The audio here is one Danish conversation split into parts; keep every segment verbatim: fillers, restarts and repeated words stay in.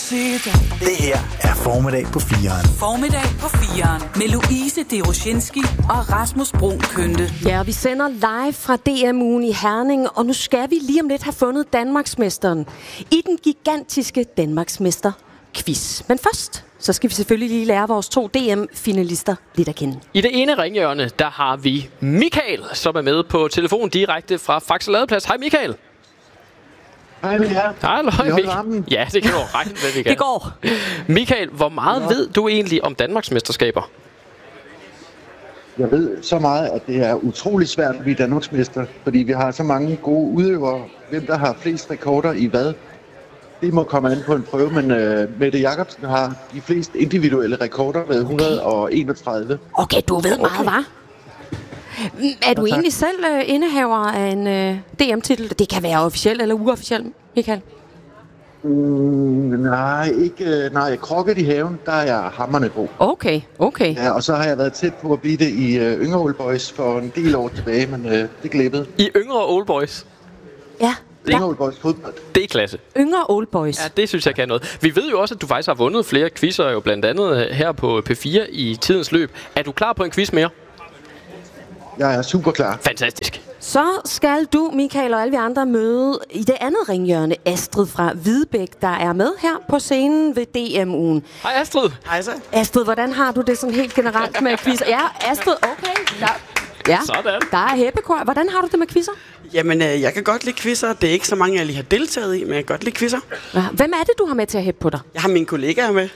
Det her er Formiddag på fireren. Formiddag på fireren med Louise Derosjenski og Rasmus Bruun Kønte. Ja, vi sender live fra D M-ugen i Herning, og nu skal vi lige om lidt have fundet Danmarksmesteren i den gigantiske Danmarksmester-quiz. Men først, så skal vi selvfølgelig lige lære vores to D M-finalister lidt at kende. I det ene ringhjørne, der har vi Michael, som er med på telefon direkte fra Faxe Ladeplads. Hej Michael. Hej med jer. Hej, Michael. Ja, det kan du regne med, vi kan. Det går. Michael, hvor meget ja. ved du egentlig om Danmarksmesterskaber? Jeg ved så meget, at det er utrolig svært at blive Danmarksmester, fordi vi har så mange gode udøvere. Hvem der har flest rekorder i hvad? Det må komme an på en prøve, men uh, Mette Jacobsen har de fleste individuelle rekorder med et hundrede og enogtredive. Okay, du ved meget, hva'? Er du ja, egentlig selv uh, indehaver af en uh, D M-titel? Det kan være officiel eller uofficiel, Michael? Mm, nej, ikke. Nej, krokket i haven, der er jeg hamrende god. Okay, okay. Ja, og så har jeg været tæt på at blive det i uh, Yngre Old Boys for en del år tilbage, men uh, det glippede. I Yngre Old Boys? Ja. Yngre Old Boys fodbold. Det er klasse. Yngre Old Boys. Ja, det synes jeg kan noget. Vi ved jo også, at du faktisk har vundet flere quizzer, jo blandt andet her på P fire i tidens løb. Er du klar på en quiz mere? Jeg er super klar. Fantastisk. Så skal du, Michael og alle vi andre, møde i det andet ringhjørne Astrid fra Hvidebæk, der er med her på scenen ved D M-ugen. Hej Astrid. Hej så. Astrid, hvordan har du det sådan helt generelt med quizzer? Ja, Astrid, okay. Ja. Ja, sådan. Der er hæppekor. Hvordan har du det med quizzer? Jamen, øh, jeg kan godt lide quizzer. Det er ikke så mange, jeg lige har deltaget i, men jeg kan godt lide quizzer. Ja. Hvem er det, du har med til at hæppe på dig? Jeg har mine kollegaer med.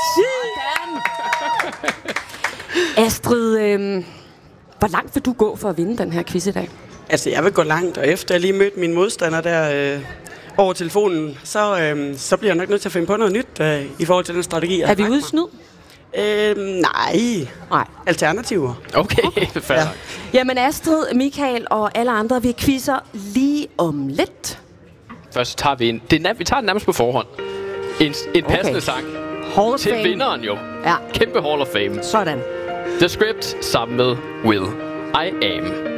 Astrid, øh, hvor langt vil du gå for at vinde den her quiz i dag? Altså, jeg vil gå langt, og efter jeg lige mødte min modstander der øh, over telefonen, så, øh, så bliver jeg nok nødt til at finde på noget nyt øh, i forhold til den strategi. Er vi ude i snyd? Øh, nej. Nej. Alternativer. Okay, fair. Ja. Jamen Astrid, Michael og alle andre, vi quizzer lige om lidt. Først tager vi en. Det er, vi tager den nærmest på forhånd. En, en passende okay. sang. Hall of til Fame. vinderen jo. Ja. Kæmpe Hall of Fame. Sådan. The Script sammen med Will I Am.